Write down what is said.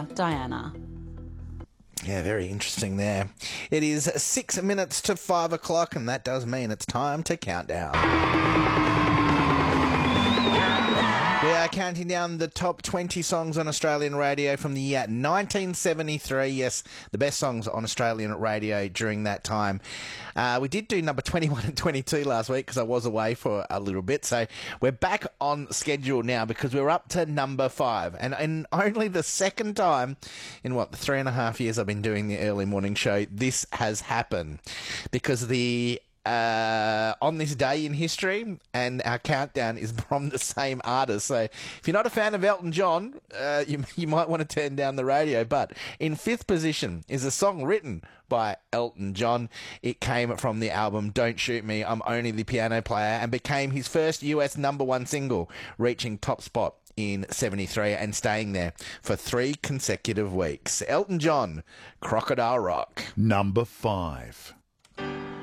Diana. Yeah, very interesting there. It is 6 minutes to 5 o'clock, and that does mean it's time to count down. We are counting down the top 20 songs on Australian radio from the year 1973. Yes, the best songs on Australian radio during that time. We did do number 21 and 22 last week because I was away for a little bit. So we're back on schedule now because we're up to number 5. And only the second time in, the 3.5 years I've been doing the early morning show, this has happened. Because on this day in history, and our countdown is from the same artist. So if you're not a fan of Elton John, you might want to turn down the radio. But in 5th position is a song written by Elton John. It came from the album Don't Shoot Me, I'm Only the Piano Player, and became his first US #1 single, reaching top spot in 73 and staying there for 3 consecutive weeks. Elton John, Crocodile Rock. Number 5.